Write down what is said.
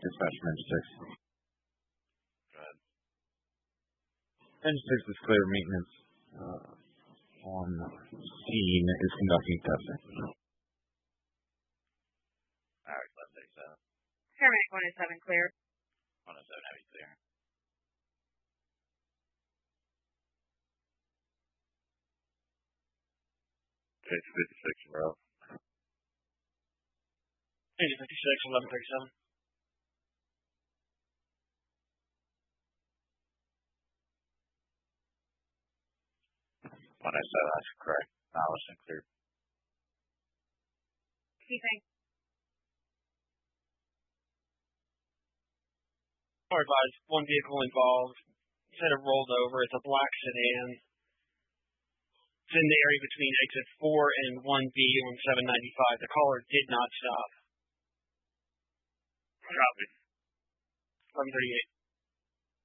Dispatch Engine 6. Go ahead. Engine 6 is clear. Maintenance on scene is conducting testing. Alright, let's take 7. Paramedic 107 clear. 107 heavy clear. Page 56, bro. Page 56, 1137. That's correct. Allison clear. Keeping. Advised, one vehicle involved. Said it rolled over. It's a black sedan. It's in the area between exit 4 and 1B on 795. The caller did not stop. Copy. 1138.